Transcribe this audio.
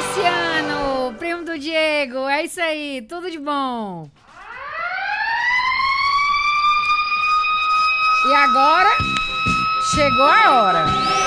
Luciano, primo do Diego, é isso aí, tudo de bom. E agora chegou a hora.